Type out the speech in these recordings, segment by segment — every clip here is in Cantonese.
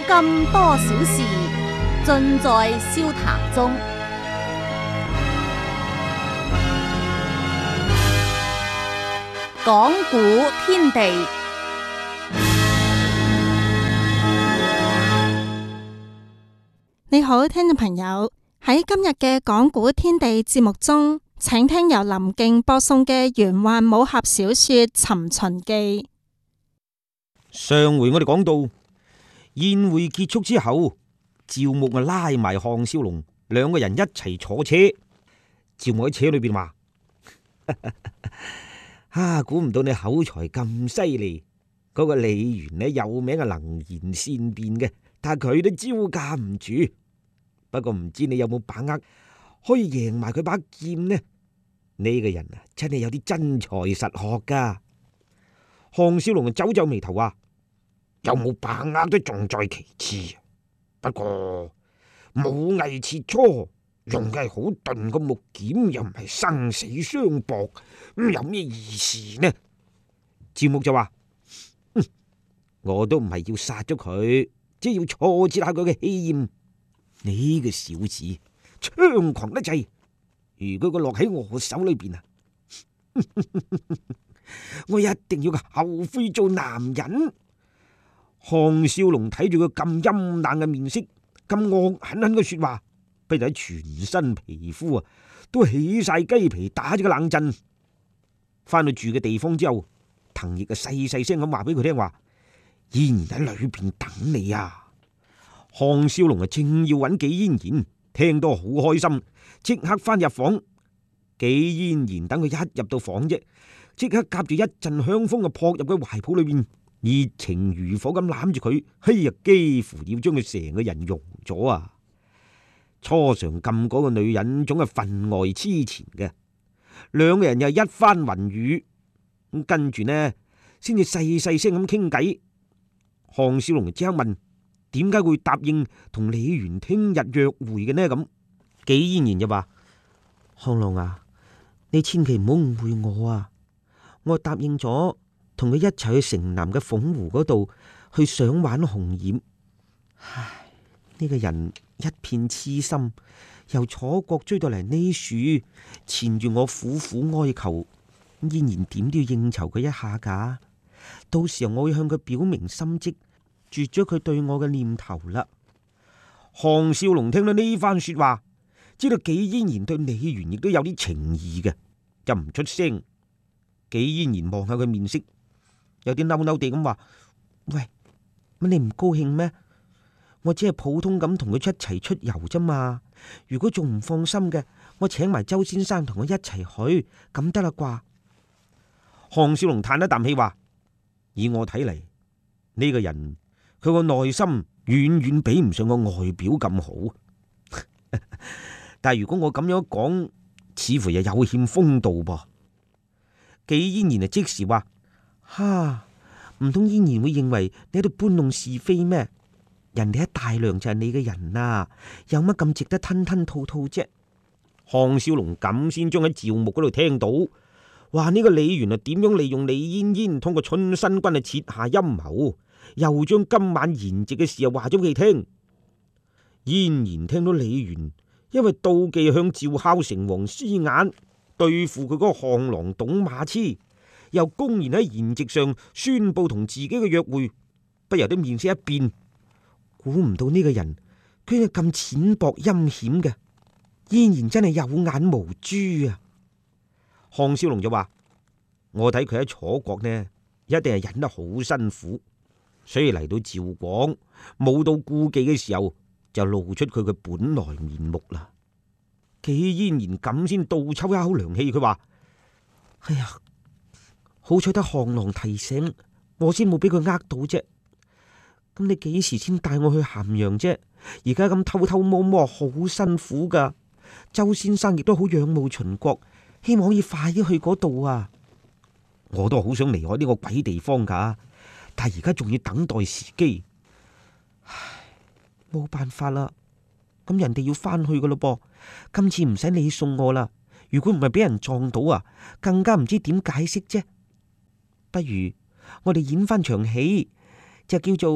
金多少事，盡在笑談中。講古天地， 你好，聽眾朋友，喺今日嘅講古天地節目中，請聽由林敬播送嘅玄幻武俠小說《尋秦記》。 上回我哋講到宴會結束之後，趙牧啊拉埋項少龍兩個人一齊坐車。趙牧喺車裏邊話：估唔到你口才咁犀利。嗰個李元呢，有名係能言善辯嘅，但係佢都招架唔住。不過唔知你有冇把握可以贏埋佢把劍呢？呢個人啊，真係有啲真才實學噶。項少龍就皺皺眉頭話：有冇把握都仲在其次，不過武藝切磋，用嘅係好鈍個木劍，又唔係生死相搏，咁有咩意思呢？趙牧就話：我都唔係要殺咗佢，即係要挫折下佢嘅氣焰。呢個小子猖狂得滯，如果佢落喺我手裏邊啊，我一定要佢後悔做男人。項少龍睇住佢咁陰冷嘅面色，咁惡狠狠嘅說話，不如喺全身皮膚啊都起晒雞皮，打咗個冷震。翻到住嘅地方之後，滕毅嘅細細聲咁話俾佢聽話：嫣然喺裏邊等你啊！項少龍啊正要揾紀嫣然，聽到好開心，即刻翻入房。紀嫣然等佢一入到房啫，即刻夾住一陣香風啊撲入佢懷抱裏邊，熱情如火咁攬住佢，幾乎要將佢成個人融咗啊！初嘗禁嗰個女人總係分外痴纏嘅，兩個人又一番雲雨，咁跟住呢，先至細細聲咁傾偈。項少龍即刻問：點解會答應同李元聽日約會嘅呢？咁紀嫣然就話：項龍啊，你千祈唔好誤會我啊！我答應咗同佢一齊去城南嘅鳳湖嗰度去賞玩紅葉。唉，呢個人一片痴心，由楚國追到嚟呢處，纏住我苦苦哀求，嫣然點都要應酬佢一下噶。到時候我會向佢表明心跡，絕咗佢對我嘅念頭啦。項少龍聽到呢番說話，知道紀嫣然對李元亦都有啲情意嘅，就唔出聲。紀嫣然望下佢面色，有啲嬲嬲地咁話：喂，乜你唔高興咩？我只係普通咁同佢一齊出遊啫嘛。如果仲唔放心嘅，我請埋周先生同我一齊去，咁得啦啩？項少龍嘆一啖氣話：以我睇嚟，呢個人佢個內心遠遠比唔上個外表咁好。但係如果我咁樣講，似乎又有欠風度噃。紀嫣然即時話：唔通嫣然會認為你喺度搬弄是非咩？人哋一大娘就係你嘅人啊，有乜咁值得吞吞吐吐啫？項少龍咁先將喺趙牧嗰度聽到，話呢個李元啊點樣利用李嫣嫣通過春申君啊設下陰謀，又將今晚筵席嘅事又話咗俾佢聽。嫣然聽到李元因為妒忌向趙孝成王施壓，對付佢嗰個項郎董馬痴，又公然喺筵席上宣布同自己嘅約會，不由得面色一變。估唔到呢個人居然咁淺薄陰險嘅，嫣然真係有眼無珠啊！項少龍就話：我睇佢喺楚國呢，一定係忍得好辛苦，所以嚟到趙廣冇到顧忌嘅時候，就露出佢嘅本來面目啦。紀嫣然咁先倒抽一口涼氣，佢話：哎呀，好彩得項郎提醒，我先冇俾佢呃到啫。咁你幾時先帶我去咸陽啫？而家咁偷偷摸摸，好辛苦噶。周先生亦都好仰慕秦國，希望可以快啲去嗰度啊！我都好想離開呢個鬼地方噶，但係而家仲要等待時機。唉，冇辦法啦。咁人哋要翻去噶咯噃，今次唔使你送我啦。如果唔係俾人撞到啊，更加唔知點解釋啫。不如我哋演翻場戲，就叫做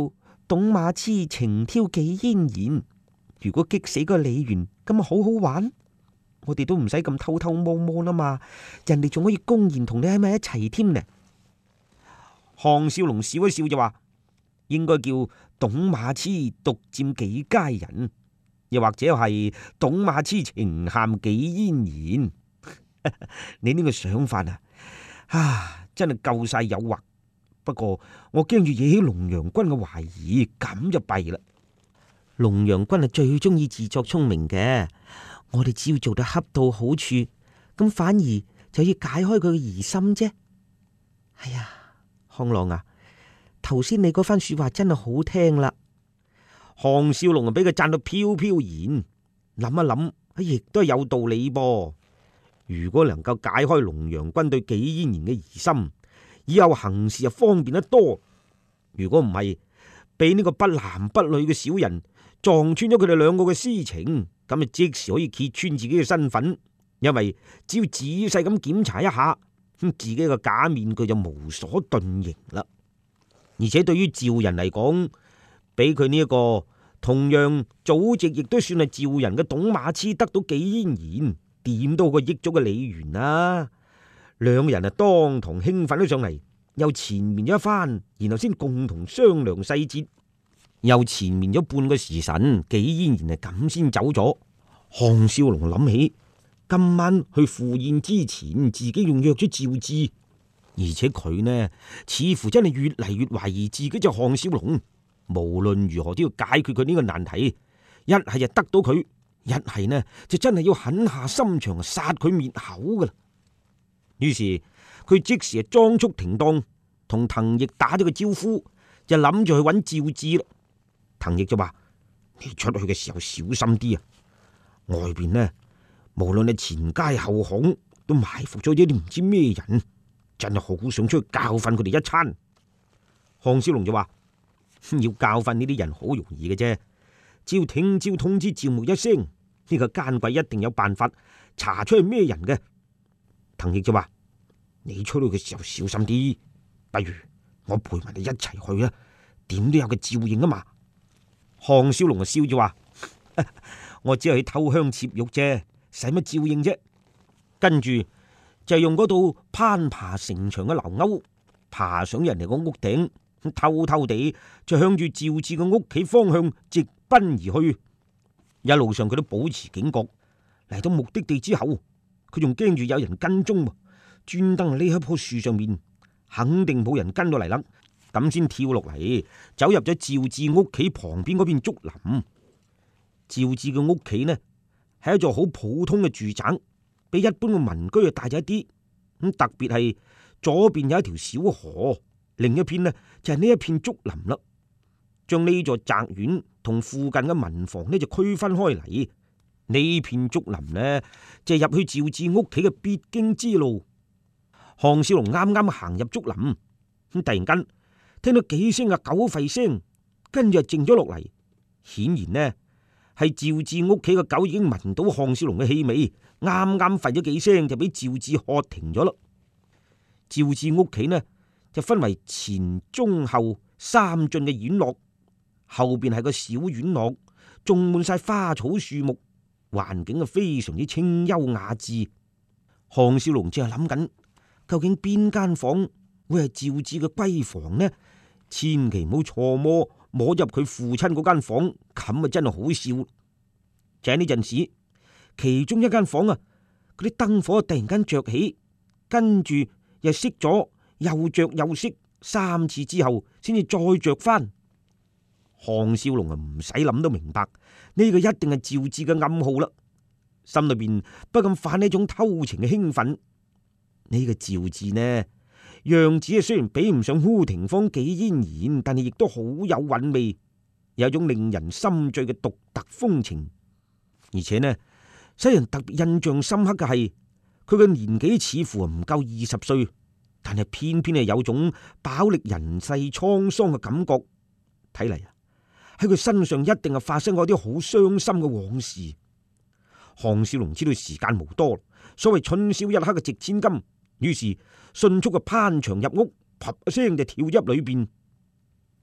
董馬痴情挑幾嫣然，如果激死個李元，咁咪好好玩，我哋都唔使咁偷偷摸摸啦嘛，人哋仲可以公然同你喺埋一齊添呢。項少龍笑一笑就話，應該叫董馬痴獨佔幾佳人，又或者係董馬痴情陷幾嫣然。你呢個想法真係夠晒誘惑，不過我驚住惹起龍陽君嘅懷疑，咁就弊啦。龍陽君係最中意自作聰明嘅，我哋只要做得恰到好處，咁反而就要解開佢嘅疑心啫。哎呀，康朗啊，頭先你嗰番說話真係好聽啦。項少龍啊，俾佢讚到飄飄然，諗一諗，亦都係有道理噃。如果能夠解開龍陽君對紀嫣然嘅疑心，以後行事就方便得多。如果唔係，俾呢個不男不女嘅小人撞穿咗佢哋兩個嘅私情，咁就即時可以揭穿自己嘅身份。因為只要仔細咁檢查一下，自己嘅假面具就無所遁形啦。而且對於趙人嚟講，俾佢呢一個同樣祖籍亦都算係趙人嘅董馬痴得到紀嫣然，點都好過益咗個李元啊！兩個人當堂興奮咗上嚟，又纏綿咗一番，然後先共同商量細節，又纏綿咗半個時辰，紀嫣然係咁先走咗。項少龍諗起今晚去赴宴之前，自己仲約咗趙志，而且佢呢，似乎真係越嚟越懷疑自己就項少龍，無論如何都要解決佢呢個難題，一係就得到佢，一係呢就真係要狠下心腸殺佢滅口噶啦。於是佢即時裝束停當，同滕毅打咗個招呼，就諗住去揾趙志啦。滕毅就話：你出去嘅時候小心啲啊！外邊呢，無論係前街後巷，都埋伏咗一啲唔知咩人，真係好想出去教訓佢哋一餐。項少龍就話：要教訓呢啲人好容易嘅啫，只要聽朝通知趙牧一聲，呢個奸鬼一定有辦法查出係咩人嘅。滕毅就話：你出去嘅時候小心啲，不如我陪埋你一齊去啊，點都有個照應啊嘛。項少龍就笑住話：我只係去偷香竊玉啫，使乜照應啫？跟住就用嗰度攀爬城牆嘅樓鈎，爬上人哋個屋頂，偷偷地就向住趙志嘅屋企方向直奔而去。一路上佢都保持警覺，嚟到目的地之後，佢仲驚住有人跟蹤，專登匿喺棵樹上面，肯定冇人跟到嚟啦，咁先跳落嚟，走入咗趙志屋企旁邊嗰片竹林。趙志嘅屋企呢，係一座好普通嘅住宅，比一般嘅民居大咗一啲。咁特別係左邊有一條小河，另一邊呢就係呢一片竹林啦，將呢座宅院同附近嘅民房呢就區分開嚟。呢片竹林呢，就係入去趙志屋企嘅必經之路。項少龍啱啱行入竹林，咁突然間聽到幾聲嘅狗吠聲，跟住就靜咗落嚟。顯然呢係趙志屋企嘅狗已經聞到項少龍嘅氣味，啱啱吠咗幾聲就俾趙志喝停咗啦。趙志屋企呢就分為前中後三進嘅院落，後邊係個小院落，種滿晒花草樹木，環境啊非常之清幽雅致。項少龍正係諗緊，究竟邊間房會係趙志嘅閨房呢？千祈唔好錯摸入佢父親嗰間房，咁啊真係好笑。就喺呢陣時，其中一間房啊，嗰啲燈火突然間着起，跟住又熄咗，又着又熄，3次之後，先至再着翻。項少龍啊，唔使諗都明白，呢個一定係趙志嘅暗號啦。心裏邊不禁泛起一種偷情嘅興奮。呢個趙志呢，樣子啊雖然比唔上烏廷芳紀嫣然，但係亦都好有韻味，有種令人心醉嘅獨特風情。而且呢，使人特別印象深刻嘅係佢嘅年紀似乎唔夠20歲，但係偏偏係有種飽歷人世滄桑嘅感覺。睇嚟啊，喺佢身上一定係發生過啲好傷心嘅往事。項少龍知道時間無多，所謂春宵一刻嘅值千金，於是迅速嘅攀牆入屋，啪一聲就跳入裏邊。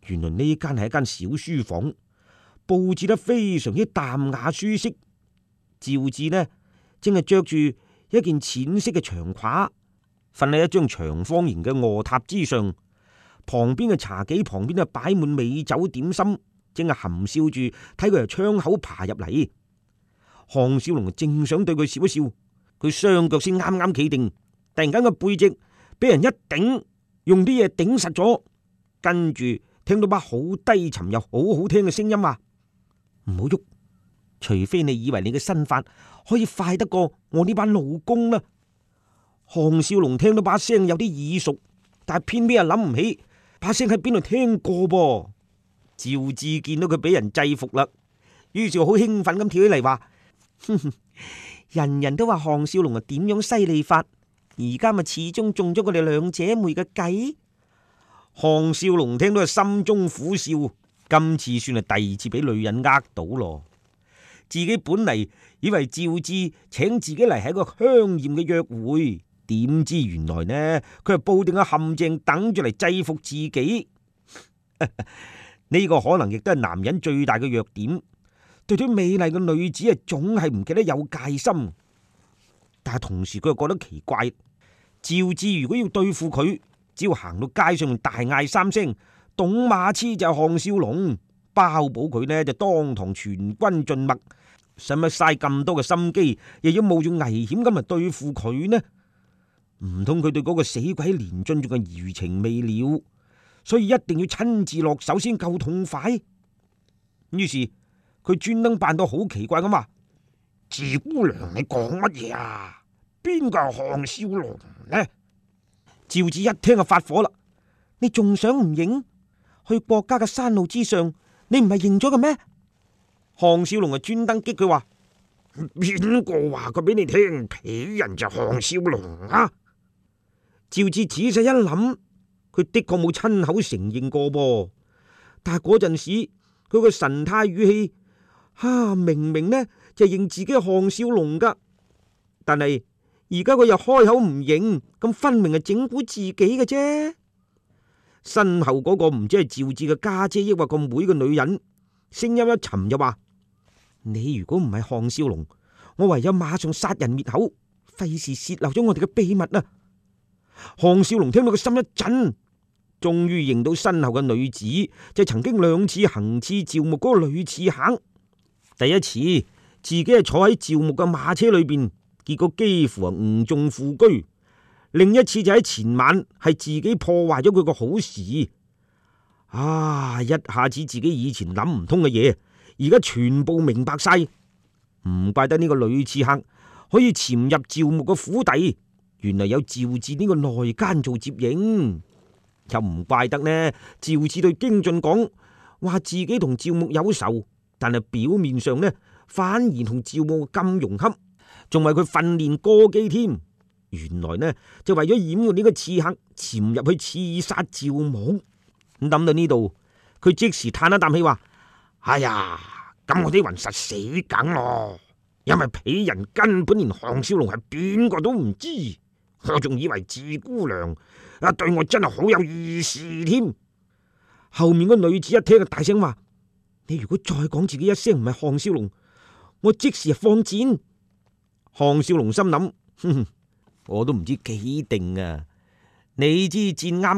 原來呢間係一間小書房，布置得非常之淡雅舒適。趙志呢，正係着住一件淺色嘅長褂，瞓喺一張長方形嘅臥榻之上。旁邊嘅茶几旁邊啊，擺滿美酒點心，正係含笑住睇佢由窗口爬入嚟。項少龍正想對佢笑一笑，佢雙腳先啱啱企定，突然間個背脊俾人一頂，用啲嘢頂實咗，跟住聽到把好低沉又好好聽嘅聲音話：唔好喐，除非你以為你嘅身法可以快得過我呢班老公啦。項少龍聽到把聲有啲耳熟，但係偏偏又諗唔起把聲喺邊度聽過噃。趙志見到佢俾人制服啦，於是好興奮咁跳起嚟話：人人都話項少龍啊點樣犀利法，而家咪始終中咗我哋兩姐妹嘅計。項少龍聽到係心中苦笑，今次算係第二次俾女人呃到咯。自己本嚟以為趙志請自己嚟係一個香艷嘅約會，點知原來呢佢係布定個陷阱等住嚟制服自己。呢個可能亦都係男人最大嘅弱點，對啲美麗嘅女子啊總係唔記得有戒心。但係同時佢又覺得奇怪，趙志如果要對付佢，只要行到街上面大嗌三聲董馬痴就係項少龍，包保佢呢就當堂全軍盡墨。使乜嘥咁多嘅心機，又要冒住危險咁嚟對付佢呢？唔通佢對嗰個死鬼連津仲係餘情未了，所以一定要親自落手先夠痛快。於是佢專登扮到好奇怪咁話：趙姑娘，你講乜嘢啊？邊個係項少龍呢？趙子一聽就發火啦：你仲想唔認？去國家嘅山路之上，你唔係認咗嘅咩？項少龍啊專登激佢話：邊個話佢俾你聽？鄙人就項少龍啊！趙志仔細一諗，佢的確冇親口承認過噃，但係嗰陣時佢個神態語氣，明明呢就認自己係項少龍噶，但係而家佢又開口唔認，咁分明係整蠱自己嘅啫。身後嗰個唔知係趙志嘅家姐抑或個妹嘅女人，聲音一沉就話：你如果唔係項少龍，我唯有馬上殺人滅口，費事洩漏咗我哋嘅秘密啊！項少龍聽到個心一震，終於認到身後嘅女子就係曾經兩次行刺趙牧嗰個女刺客。第一次自己係坐喺趙牧嘅馬車裏邊，結果幾乎係誤中副車；另一次就喺前晚係自己破壞咗佢個好事。一下子自己以前諗唔通嘅嘢，而家全部明白晒。唔怪得呢個女刺客可以潛入趙牧嘅府邸，原來有趙志呢個內奸做接應。又唔怪得呢，趙志對京俊講話自己同趙牧有仇，但係表面上呢反而同趙牧咁融洽，仲為佢訓練歌姬添。原來呢就為咗掩護呢個刺客潛入去刺殺趙牧。咁諗到呢度，佢即時嘆一啖氣話：哎呀，咁我啲魂實死梗咯，因為鄙人根本連項少龍係邊個都唔知，我仲以為趙姑娘對我真係好有意思添。後面個女子一聽就大聲話：你如果再講自己一聲唔係項少龍，我即時放箭。項少龍心諗：我都唔知幾定啊！你支箭啱